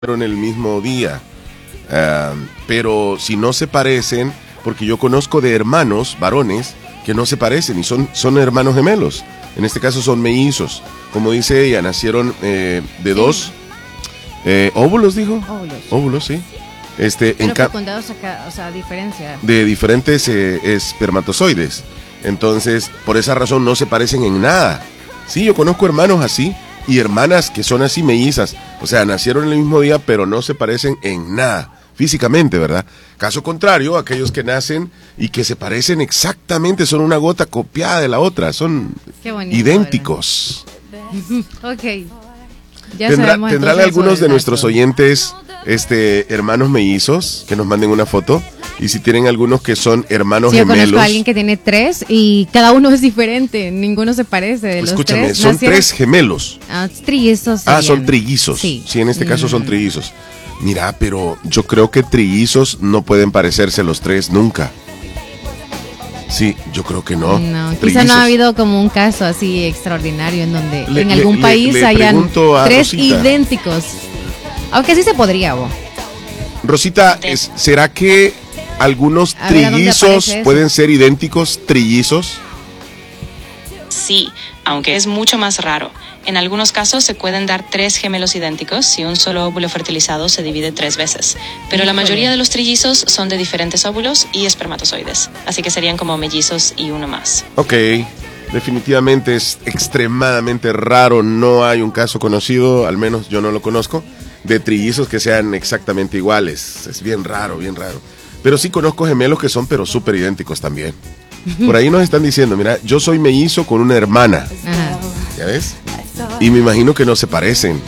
en el mismo día. Pero si no se parecen, porque yo conozco de hermanos varones que no se parecen y son hermanos gemelos. En este caso son mellizos. Como dice ella, nacieron de dos óvulos, dijo. Óvulos, sí. Pero fecundados a diferencia. De diferentes espermatozoides. Entonces, por esa razón no se parecen en nada. Sí, yo conozco hermanos así y hermanas que son así mellizas. O sea, nacieron en el mismo día, pero no se parecen en nada. Físicamente, ¿verdad? Caso contrario, aquellos que nacen y que se parecen exactamente, son una gota copiada de la otra, son bonito, idénticos. Ok. ¿Tendrán algunos de nuestros oyentes hermanos mellizos que nos manden una foto? Y si tienen algunos que son hermanos gemelos. Yo conozco a alguien que tiene 3 y cada uno es diferente, ninguno se parece de los escúchame, 3. Son 3 gemelos. Trillizos. Son trillizos. Sí, en este caso son trillizos. Mira, pero yo creo que trillizos no pueden parecerse los 3 nunca. Sí, yo creo que no. Quizá no ha habido como un caso así extraordinario en donde en algún país hayan 3 idénticos. Aunque sí se podría, vos. Rosita, ¿será que algunos trillizos pueden ser idénticos trillizos? Sí, aunque es mucho más raro. En algunos casos se pueden dar 3 gemelos idénticos si un solo óvulo fertilizado se divide 3 veces. Pero la mayoría de los trillizos son de diferentes óvulos y espermatozoides. Así que serían como mellizos y uno más. Ok, definitivamente es extremadamente raro. No hay un caso conocido, al menos yo no lo conozco, de trillizos que sean exactamente iguales. Es bien raro, bien raro. Pero sí conozco gemelos que son pero súper idénticos también. Por ahí nos están diciendo, mira, yo soy mellizo con una hermana. Ajá. ¿Ya ves? Y me imagino que no se parecen.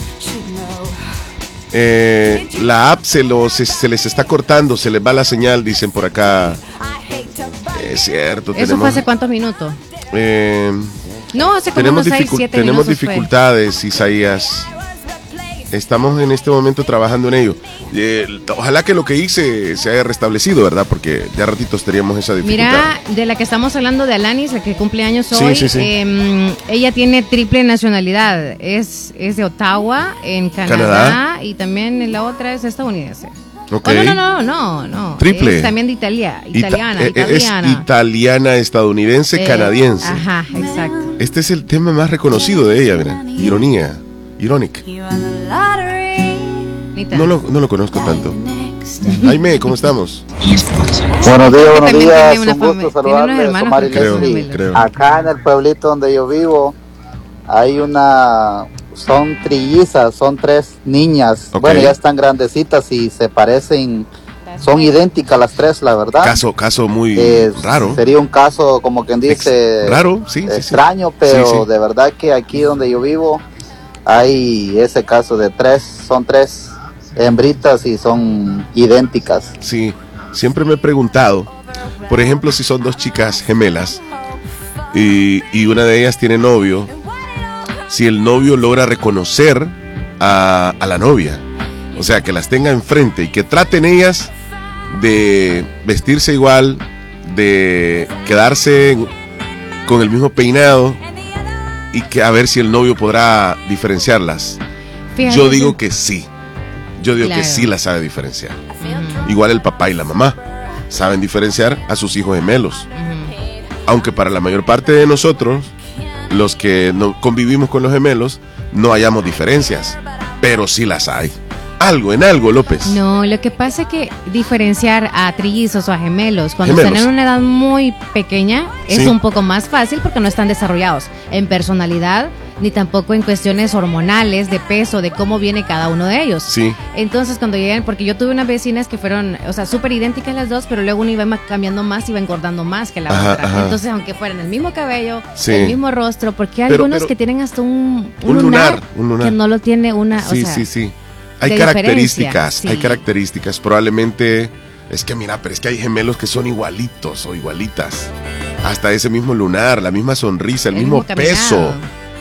La app se les está cortando, se les va la señal, dicen por acá. Es cierto. ¿Eso fue hace cuántos minutos? No, hace como unos 6, 7 minutos. Tenemos dificultades, Isaías. Estamos en este momento trabajando en ello. Ojalá que lo que hice se haya restablecido, ¿verdad? Porque ya ratitos teníamos esa dificultad. Mira, de la que estamos hablando, de Alanis, la que cumple años hoy, sí. Ella tiene triple nacionalidad. Es de Ottawa, en Canadá, y también la otra es estadounidense. Okay. No. Triple. Es también de italiana. Es italiana, estadounidense, canadiense. Ajá, exacto. Este es el tema más reconocido de ella, ¿verdad? Ironía. Ironic. No lo conozco tanto. Jaime, ¿cómo estamos? Buenos días. Un gusto saludarles. Creo. Acá en el pueblito donde yo vivo hay son trillizas, son 3 niñas. Okay. Bueno, ya están grandecitas y se parecen, son idénticas las 3, la verdad. Caso muy raro. Sería un caso, como quien dice, raro, sí, extraño, sí. pero sí. De verdad que aquí donde yo vivo hay ese caso de 3, son 3 hembritas y son idénticas. Sí, siempre me he preguntado, por ejemplo, si son 2 chicas gemelas y una de ellas tiene novio, si el novio logra reconocer a la novia, o sea, que las tenga enfrente y que traten ellas de vestirse igual, de quedarse con el mismo peinado, y que a ver si el novio podrá diferenciarlas. Fíjate, yo digo que sí. Yo digo que sí las sabe diferenciar. Igual el papá y la mamá saben diferenciar a sus hijos gemelos. Aunque para la mayor parte de nosotros, los que no convivimos con los gemelos, no hayamos diferencias. Pero sí las hay. En algo, López. No, lo que pasa es que diferenciar a trillizos o a gemelos cuando están en una edad muy pequeña es un poco más fácil porque no están desarrollados en personalidad ni tampoco en cuestiones hormonales, de peso, de cómo viene cada uno de ellos. Sí. Entonces, cuando llegan, porque yo tuve unas vecinas que fueron, o sea, súper idénticas las dos, pero luego una iba cambiando más, iba engordando más que la otra. Ajá. Entonces, aunque fueran el mismo cabello, el mismo rostro, porque hay algunos que tienen hasta un lunar que no lo tiene una, sí. Hay características, probablemente, es que mira, pero es que hay gemelos que son igualitos o igualitas. Hasta ese mismo lunar, la misma sonrisa, el mismo peso.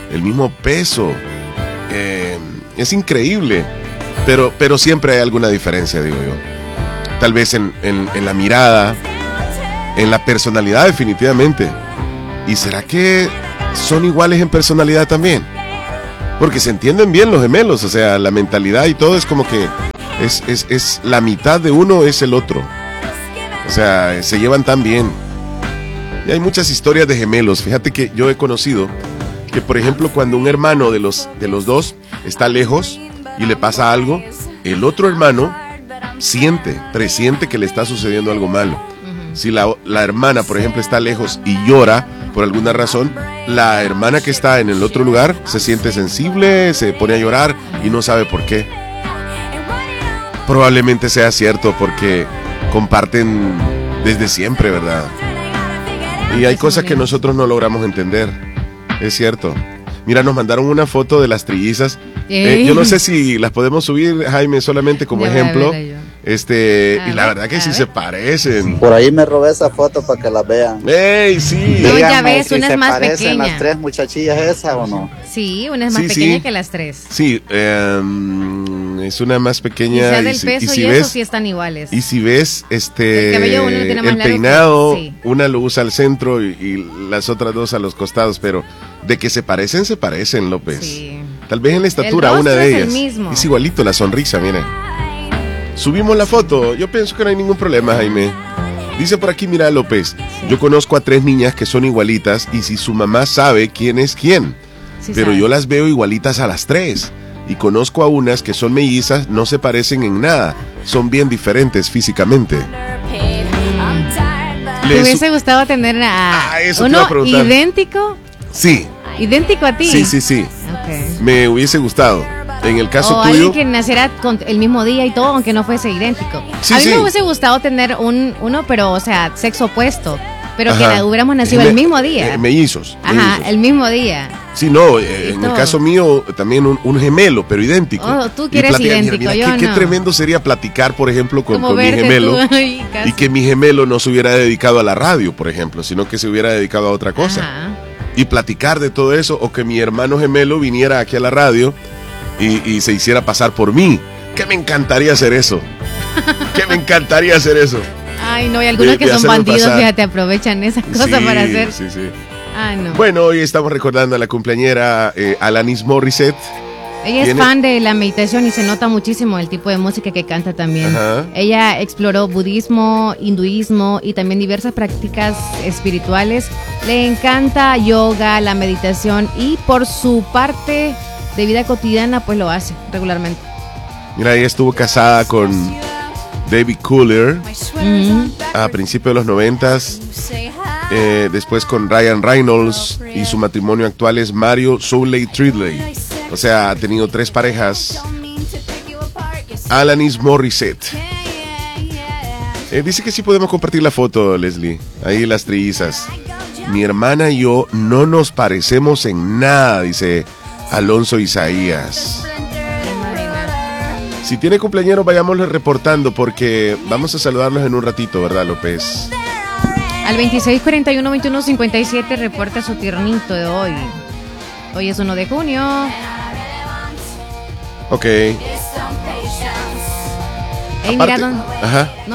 Es increíble, pero siempre hay alguna diferencia, digo yo. Tal vez en la mirada, en la personalidad definitivamente. ¿Y será que son iguales en personalidad también? Porque se entienden bien los gemelos, o sea, la mentalidad y todo es como que es la mitad de uno es el otro. O sea, se llevan tan bien. Y hay muchas historias de gemelos. Fíjate que yo he conocido que, por ejemplo, cuando un hermano de los dos está lejos y le pasa algo, el otro hermano presiente que le está sucediendo algo malo. Si la hermana, por ejemplo, está lejos y llora por alguna razón, la hermana que está en el otro lugar se siente sensible, se pone a llorar y no sabe por qué. Probablemente sea cierto porque comparten desde siempre, ¿verdad? Y hay cosas que nosotros no logramos entender. Es cierto. Mira, nos mandaron una foto de las trillizas. Yo no sé si las podemos subir, Jaime, solamente como ejemplo. Y la verdad que sí se parecen. Por ahí me robé esa foto para que la vean. ¡Ey, sí! No, ya ves, una es más pequeña. ¿Se parecen las tres muchachillas esas o no? Sí, una es más pequeña que las tres. Sí, es una más pequeña. Y sea del peso y eso sí están iguales. Y si ves el cabello uno tiene más el peinado, una lo usa al centro y las otras dos a los costados, pero de que se parecen, López. Sí. Tal vez en la estatura una de ellas. Es igualito la sonrisa, mire. Subimos la foto, yo pienso que no hay ningún problema, Jaime. Dice por aquí, mira, López, yo conozco a 3 niñas que son igualitas y si su mamá sabe quién es quién, pero sabe. Yo las veo igualitas a las 3 y conozco a unas que son mellizas, no se parecen en nada, son bien diferentes físicamente. ¿Te hubiese gustado tener a uno idéntico? Sí. ¿Idéntico a ti? Sí. Okay. Me hubiese gustado. En el caso tuyo. Alguien que naciera con el mismo día y todo, aunque no fuese idéntico. A mí me hubiese gustado tener uno, pero, o sea, sexo opuesto. Pero que hubiéramos nacido el mismo día. Mellizos. El mismo día. Sí, no, en el caso mío también un gemelo, pero idéntico. Tú quieres idéntico, mira, yo qué tremendo sería platicar, por ejemplo, con mi gemelo. Y que mi gemelo no se hubiera dedicado a la radio, por ejemplo, sino que se hubiera dedicado a otra cosa. Y platicar de todo eso, o que mi hermano gemelo viniera aquí a la radio y se hiciera pasar por mí. Que me encantaría hacer eso. Ay, no, hay algunos que son bandidos, fíjate, aprovechan esas cosas para hacer. Sí. Ay, no. Bueno, hoy estamos recordando a la cumpleañera Alanis Morissette. Ella es fan de la meditación y se nota muchísimo el tipo de música que canta también. Ella exploró budismo, hinduismo y también diversas prácticas espirituales. Le encanta yoga, la meditación y por su parte de vida cotidiana pues lo hace regularmente. Mira, ella estuvo casada con David Cooler a principios de los 90s. Después con Ryan Reynolds y su matrimonio actual es Mario Souley Tridley. O sea, ha tenido 3 parejas. Alanis Morissette. Dice que sí podemos compartir la foto, Leslie. Ahí las trillizas. Mi hermana y yo no nos parecemos en nada, dice Alonso Isaías. Si tiene cumpleaños, vayámosle reportando porque vamos a saludarlos en un ratito, ¿verdad, López? Al 2641-2157 reporta su tiernito de hoy. Hoy es 1 de junio. Ok. Mira,